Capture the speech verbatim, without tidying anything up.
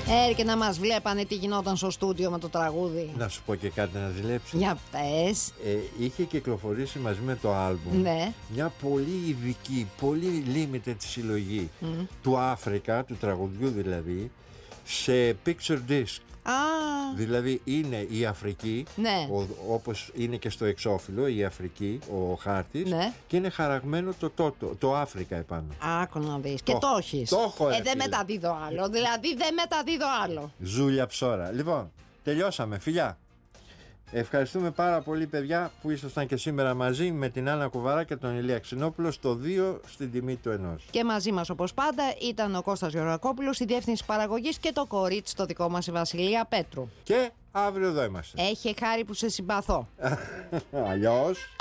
Ε, και να μας βλέπανε τι γινόταν στο στούντιο με το τραγούδι. Να σου πω και κάτι να ζηλέψεις. Για πες. Ε, είχε κυκλοφορήσει μαζί με το άλμπουμ, Ναι. μια πολύ ειδική, πολύ limited συλλογή mm. του Αφρικα, του τραγουδιού δηλαδή, σε picture disc. Α, Δηλαδή είναι η Αφρική, ναι. ο, όπως είναι και στο εξώφυλλο η Αφρική, ο χάρτης, ναι. και είναι χαραγμένο το, το, το, το Αφρικα επάνω. Άκου να δεις. Και το έχεις. Το έχω, Ε, δεν μεταδίδω άλλο. Δηλαδή δεν μεταδίδω άλλο. Ζούλια ψώρα. Λοιπόν, τελειώσαμε. Φιλιά. Ευχαριστούμε πάρα πολύ, παιδιά, που ήσασταν και σήμερα μαζί με την Άννα Κουβαρά και τον Ηλία Ξινόπουλο στο δύο στην τιμή του ενός. Και μαζί μας, όπως πάντα, ήταν ο Κώστας Γεωργακόπουλος, η διεύθυνση παραγωγής, και το κορίτσι το δικό μας, η Βασιλεία Πέτρου. Και αύριο εδώ είμαστε. Έχει χάρη που σε συμπαθώ. Αλλιώς.